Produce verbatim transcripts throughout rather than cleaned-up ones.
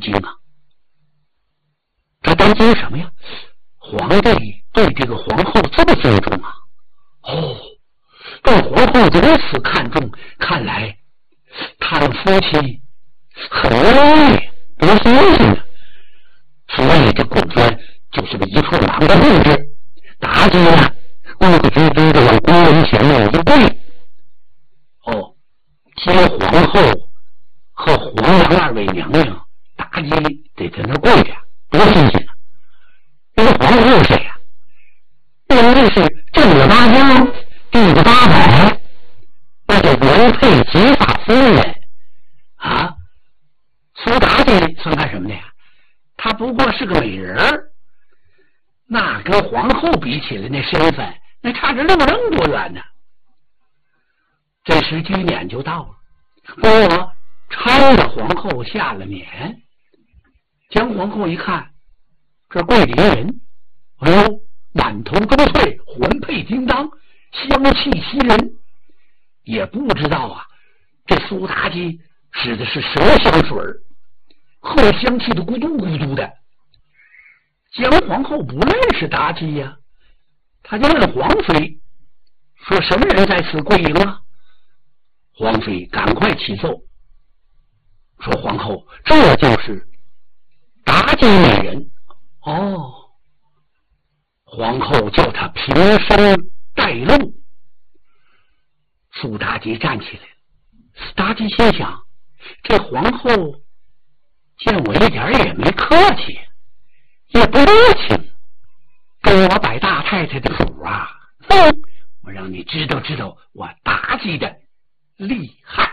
惊啊！他担心什么呀？皇帝对这个皇后这么尊重啊！哦，对皇后如此看重，看来他们夫妻很爱多新鲜的。所以这宫娟就是个一处狼的故事。妲己呢，规规矩矩的往宫门前面一跪。哦，接皇后和皇娘二位娘娘，妲己得在那跪着，多新鲜啊！这个皇后是谁呀？原来是正了八将，地了八百，那是原配结发夫人啊。苏妲己算干什么的呀？她不过是个美人儿，那跟皇后比起来，那身份那差着那么那么多远呢。这时居撵就到了，我搀着皇后下了撵。姜皇后一看，这跪着一人，哎呦，满头珠翠，环佩金刚，香气袭人。也不知道啊，这苏妲己使的是什么香水，喝了香气的咕嘟咕嘟的。姜皇后不认识妲己呀、啊，她就问皇妃说：“什么人在此跪迎啊？”皇妃赶快启奏说：“皇后，这就是妲己美人。”哦，皇后叫她平身带路。苏妲己站起来，妲己心想：这皇后见我一点也没客气，也不热情，跟我摆大太太的谱啊！哼，我让你知道知道我妲己的厉害。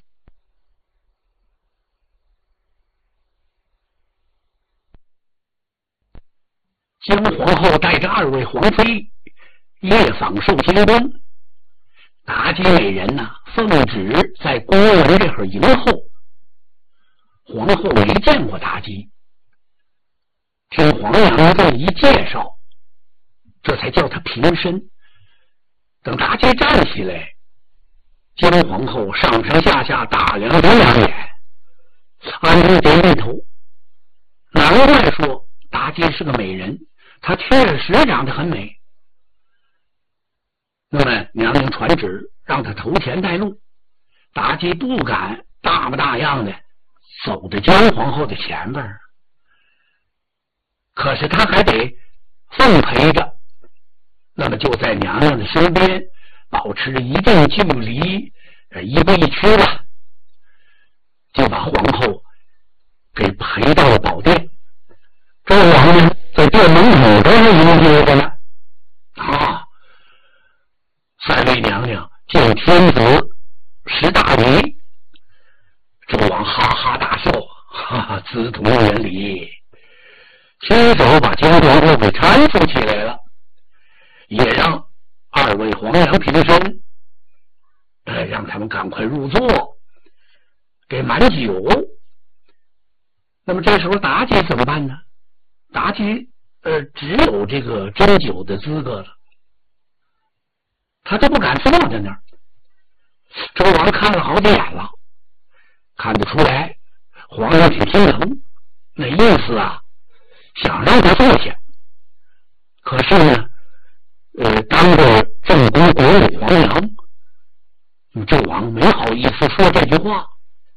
姜皇后带着二位皇妃夜访寿清宫，妲己美人呢、啊，奉旨在宫门这会迎候。皇后没见过妲己，听皇娘这一介绍，这才叫她平身。等妲己站起来，姜皇后上上下下打量了两眼，暗中点点头。难怪说妲己是个美人，她确实长得很美。那么娘娘传旨让她头前带路，妲己不敢大模大样的走着姜皇后的前边，可是她还得奉陪着，那么就在娘娘的身边保持着一定距离，一步一趋吧，就把皇后给陪到了宝殿。周王呢在殿门口这儿迎接着呢。啊，三位娘娘见天子识大礼。周王哈哈大笑，哈哈，子同人礼，亲手把姜皇后给搀扶起来了，也让二位皇娘平身，呃，让他们赶快入座，给满酒。那么这时候妲己怎么办呢？妲己呃只有这个斟酒的资格了，他就不敢坐在那儿。周王看了好几眼了，看得出来皇上挺心疼，那意思啊，想让他坐下。可是呢，呃，当着正宫国母皇娘，纣王没好意思说这句话，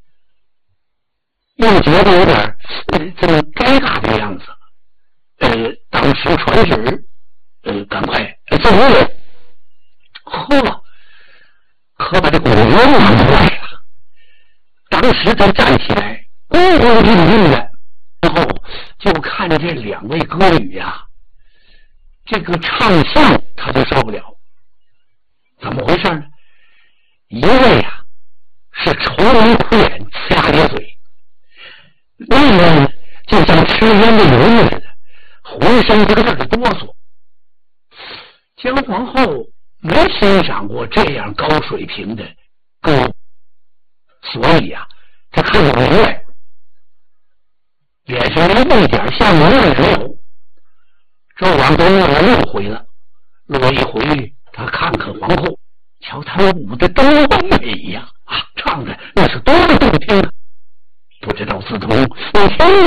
又觉得有点呃这么尴尬的样子。呃，当时传旨，呃，赶快坐下。呵，可把这果然拿出来了。当时他站起来，恭恭敬敬的，然后就看着这两位歌女呀、啊，这个唱相他就受不了。怎么回事呢？一位啊是愁眉苦脸，呲牙咧嘴；另一位呢就像吃烟的油似的，浑身这个劲儿的哆嗦。姜皇后没欣赏过这样高水平的歌，所以啊，他看不明白，脸上连一点像模样也没有。纣王都乐了六回了，乐一回，他看看皇后，瞧他舞的多美呀！啊，唱的那是多么动听啊！不知道自从我听